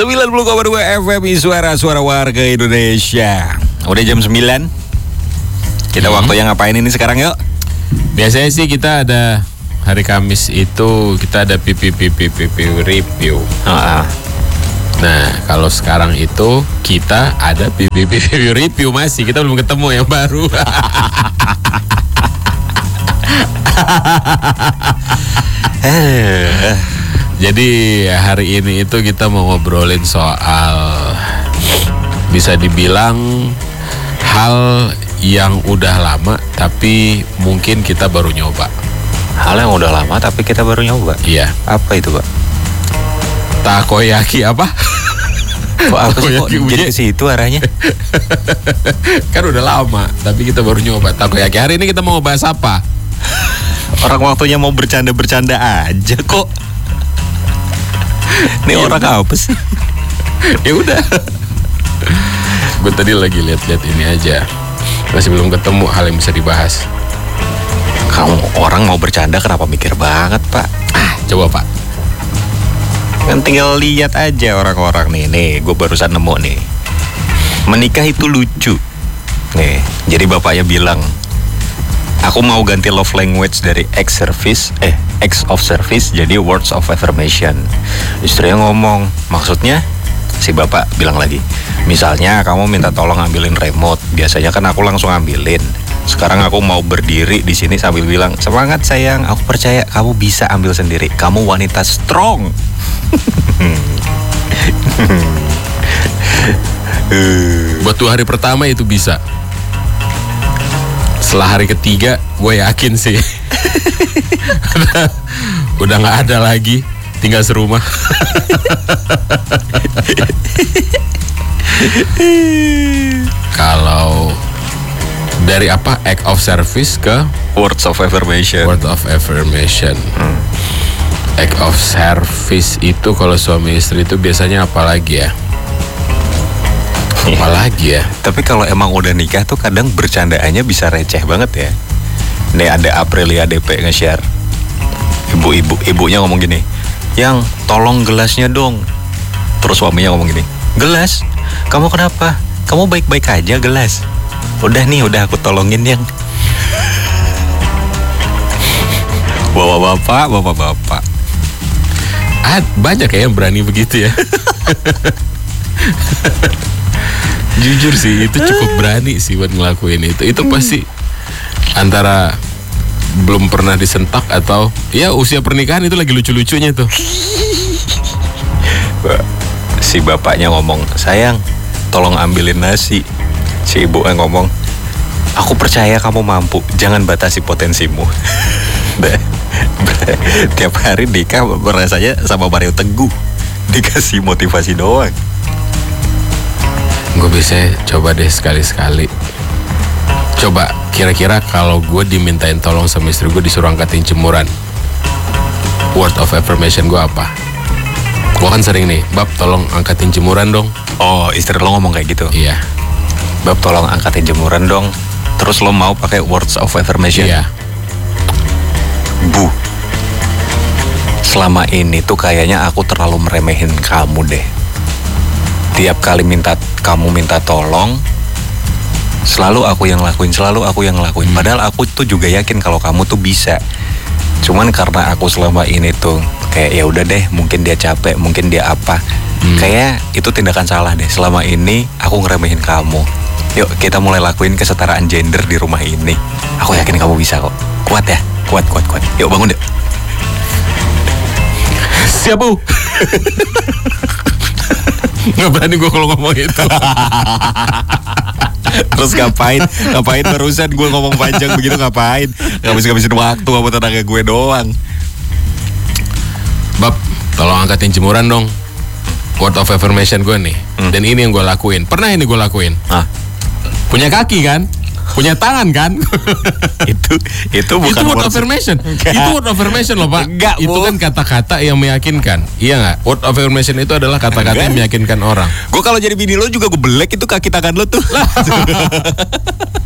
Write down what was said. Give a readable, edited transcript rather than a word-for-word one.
90,2 FM suara warga Indonesia. Udah jam 9. Kita waktunya ngapain ini sekarang yuk? Biasanya sih kita ada hari Kamis itu kita ada PPP review. Nah, kalau sekarang itu kita ada PPP review masih. Kita belum ketemu yang baru. Jadi hari ini itu kita mau ngobrolin soal bisa dibilang hal yang udah lama tapi mungkin kita baru nyoba. Hal yang udah lama tapi kita baru nyoba? Iya. Apa itu, Pak? Takoyaki apa? Kok apa sih kok jadi ke situ arahnya? Kan udah lama tapi kita baru nyoba takoyaki. Hari ini kita mau bahas apa? Orang waktunya mau bercanda-bercanda aja kok. Ini orang apa sih? Ya udah. Gue tadi lagi lihat-lihat ini aja. Masih belum ketemu hal yang bisa dibahas. Kamu orang mau bercanda kenapa mikir banget, Pak? Coba, Pak. Kan tinggal lihat aja orang-orang nih. Nih, gue barusan nemu nih. Menikah itu lucu. Nih, jadi bapaknya bilang, aku mau ganti love language dari acts of service jadi words of affirmation. Istrinya ngomong, maksudnya? Si bapak bilang lagi, misalnya kamu minta tolong ambilin remote, biasanya kan aku langsung ambilin. Sekarang aku mau berdiri di sini sambil bilang, semangat sayang, aku percaya kamu bisa ambil sendiri. Kamu wanita strong. Buat 2 hari pertama itu bisa. Setelah hari ketiga, gue yakin sih udah nggak ada lagi, tinggal serumah. Kalau dari apa act of service ke words of affirmation. Word of affirmation. Act of service itu kalau suami istri itu biasanya apa lagi ya? Apalagi ya. Tapi kalau emang udah nikah tuh kadang bercandaannya bisa receh banget ya. Nih ada Aprilia DP nge-share. Ibunya ngomong gini, yang tolong gelasnya dong. Terus suaminya ngomong gini, gelas? Kamu kenapa? Kamu baik-baik aja gelas. Udah nih, udah aku tolongin yang. Bapak. Banyak ya yang berani begitu ya. Jujur sih itu cukup berani sih buat ngelakuin itu. Itu pasti antara belum pernah disentak atau ya usia pernikahan itu lagi lucu-lucunya tuh. Si bapaknya ngomong, sayang tolong ambilin nasi. Si ibu ngomong, aku percaya kamu mampu, jangan batasi potensimu. Tiap hari nikah rasanya sama Mario Teguh, dikasih motivasi doang. Gue bisa coba deh sekali-sekali. Coba kira-kira kalau gue dimintain tolong sama istri gue disuruh angkatin jemuran, word of affirmation gue apa? Gue kan sering nih, Bab tolong angkatin jemuran dong. Oh, istri lo ngomong kayak gitu? Iya. Bab tolong angkatin jemuran dong. Terus lo mau pakai words of affirmation? Iya. Bu, selama ini tuh kayaknya aku terlalu meremehin kamu deh. Tiap kali kamu minta tolong, selalu aku yang lakuin. Padahal aku tuh juga yakin kalau kamu tuh bisa. Cuman karena aku selama ini tuh kayak ya udah deh, mungkin dia capek, mungkin dia apa. Kayak itu tindakan salah deh. Selama ini aku ngeremehin kamu. Yuk kita mulai lakuin kesetaraan gender di rumah ini. Aku yakin kamu bisa kok. Kuat ya, kuat. Yuk bangun deh. Siap, Bu. Nggak berani gue kalau ngomong itu. Terus ngapain barusan gue ngomong panjang begitu, ngapain? Ngabisin waktu sama tenaga gue doang. Bab, tolong angkatin jemuran dong. Word of affirmation gue nih. Dan ini yang gue lakuin. Pernah ini gue lakuin. Punya kaki kan? Punya tangan kan? itu bukan word of affirmation. Enggak. Itu word of affirmation loh, Pak. Enggak, itu kan kata-kata yang meyakinkan. Iya nggak? Word of affirmation itu adalah kata-kata yang meyakinkan orang. Gue kalau jadi bini lo juga gue belek itu kaki tangan lo tuh.